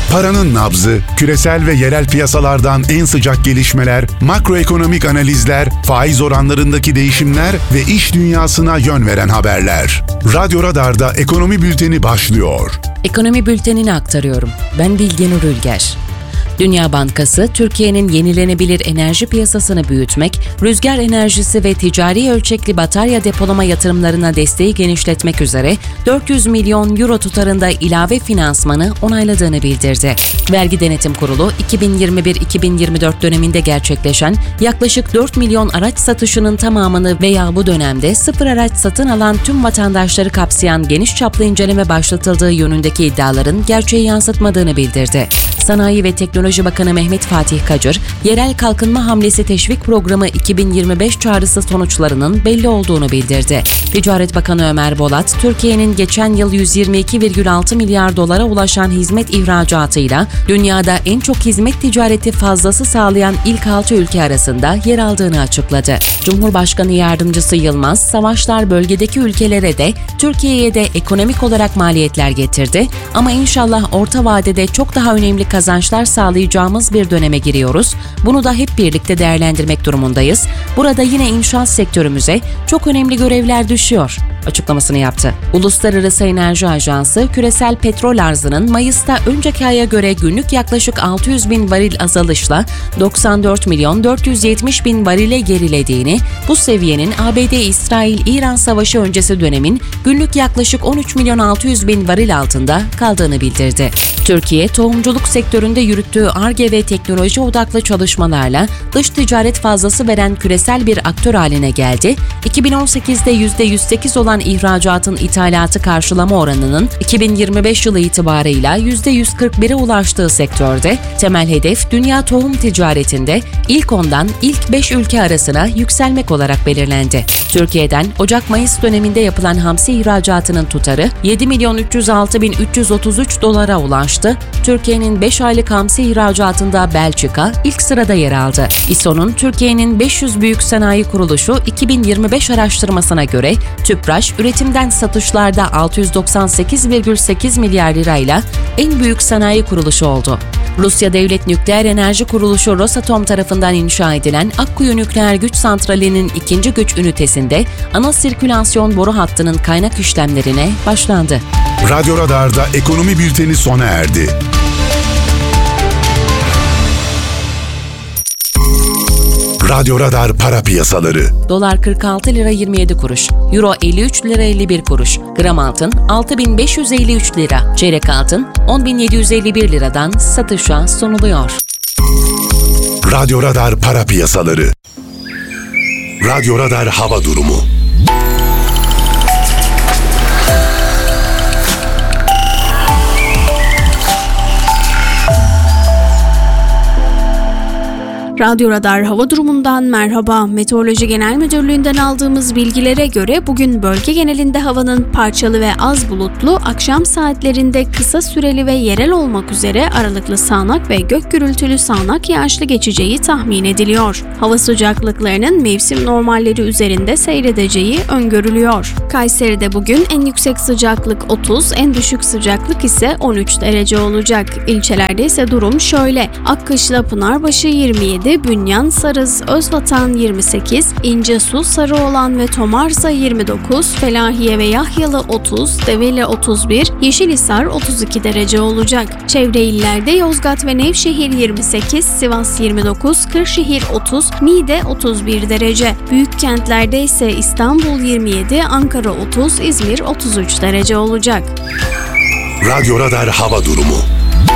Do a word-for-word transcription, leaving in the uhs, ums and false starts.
Paranın nabzı, küresel ve yerel piyasalardan en sıcak gelişmeler, makroekonomik analizler, faiz oranlarındaki değişimler ve iş dünyasına yön veren haberler. Radyo Radar'da Ekonomi Bülteni başlıyor. Ekonomi Bülteni'ni aktarıyorum. Ben Bilgenur Ülger. Dünya Bankası, Türkiye'nin yenilenebilir enerji piyasasını büyütmek, rüzgar enerjisi ve ticari ölçekli batarya depolama yatırımlarına desteği genişletmek üzere dört yüz milyon euro tutarında ilave finansmanı onayladığını bildirdi. Vergi Denetim Kurulu, iki bin yirmi bir iki bin yirmi dört döneminde gerçekleşen yaklaşık dört milyon araç satışının tamamını veya bu dönemde sıfır araç satın alan tüm vatandaşları kapsayan geniş çaplı inceleme başlatıldığı yönündeki iddiaların gerçeği yansıtmadığını bildirdi. Sanayi ve Teknoloji Bakanı Mehmet Fatih Kacır, Yerel Kalkınma Hamlesi Teşvik Programı iki bin yirmi beş çağrısı sonuçlarının belli olduğunu bildirdi. Ticaret Bakanı Ömer Bolat, Türkiye'nin geçen yıl yüz yirmi iki virgül altı milyar dolara ulaşan hizmet ihracatıyla dünyada en çok hizmet ticareti fazlası sağlayan ilk altı ülke arasında yer aldığını açıkladı. Cumhurbaşkanı Yardımcısı Yılmaz, savaşlar bölgedeki ülkelere de Türkiye'ye de ekonomik olarak maliyetler getirdi ama inşallah orta vadede çok daha önemli kazançlar sağlayacağımız bir döneme giriyoruz. Bunu da hep birlikte değerlendirmek durumundayız. Burada yine inşaat sektörümüze çok önemli görevler düşüyor açıklamasını yaptı. Uluslararası Enerji Ajansı, küresel petrol arzının Mayıs'ta önceki aya göre günlük yaklaşık altı yüz bin varil azalışla doksan dört milyon dört yüz yetmiş bin varile gerilediğini, bu seviyenin A B D-İsrail-İran savaşı öncesi dönemin günlük yaklaşık on üç milyon altı yüz bin varil altında kaldığını bildirdi. Türkiye, tohumculuk sektöründe yürüttüğü Ar-Ge ve teknoloji odaklı çalışmalarla dış ticaret fazlası veren küresel bir aktör haline geldi. iki bin on sekizde yüzde yüz sekiz olan ihracatın ithalatı karşılama oranının iki bin yirmi beş yılı itibarıyla yüzde yüz kırk bire ulaştığı sektörde temel hedef dünya tohum ticaretinde ilk ondan ilk beş ülke arasına yükselmek olarak belirlendi. Türkiye'den Ocak-Mayıs döneminde yapılan hamsi ihracatının tutarı yedi milyon üç yüz altı bin üç yüz otuz üç dolara ulaştı. Türkiye'nin beş aylık hamsi ihracatında Belçika ilk sırada yer aldı. İ S O'nun Türkiye'nin beş yüz büyük sanayi kuruluşu iki bin yirmi beş araştırmasına göre Tüpraş üretimden satışlarda altı yüz doksan sekiz virgül sekiz milyar lirayla en büyük sanayi kuruluşu oldu. Rusya Devlet Nükleer Enerji Kuruluşu Rosatom tarafından inşa edilen Akkuyu Nükleer Güç Santrali'nin ikinci güç ünitesinde ana sirkülasyon boru hattının kaynak işlemlerine başlandı. Radyo Radar'da Ekonomi Bülteni sona erdi. Radyo Radar para piyasaları. Dolar kırk altı lira yirmi yedi kuruş, Euro elli üç lira elli bir kuruş, gram altın altı bin beş yüz elli üç lira, çeyrek altın on bin yedi yüz elli bir liradan satışa sunuluyor. Radyo Radar para piyasaları. Radyo Radar hava durumu. Radyo Radar hava durumundan merhaba. Meteoroloji Genel Müdürlüğü'nden aldığımız bilgilere göre bugün bölge genelinde havanın parçalı ve az bulutlu, akşam saatlerinde kısa süreli ve yerel olmak üzere aralıklı sağanak ve gök gürültülü sağanak yağışlı geçeceği tahmin ediliyor. Hava sıcaklıklarının mevsim normalleri üzerinde seyredeceği öngörülüyor. Kayseri'de bugün en yüksek sıcaklık otuz, en düşük sıcaklık ise on üç derece olacak. İlçelerde ise durum şöyle: Akkışla Pınarbaşı yirmi yedi, Bünyan, Sarız, Özvatan yirmi sekiz, İncesu, Sarıoğlan ve Tomarza yirmi dokuz, Felahiye ve Yahyalı otuz, Develi otuz bir, Yeşilhisar otuz iki derece olacak. Çevre illerde Yozgat ve Nevşehir yirmi sekiz, Sivas yirmi dokuz, Kırşehir otuz, Niğde otuz bir derece. Büyük kentlerde ise İstanbul yirmi yedi, Ankara otuz, İzmir otuz üç derece olacak. Radyo Radar hava durumu.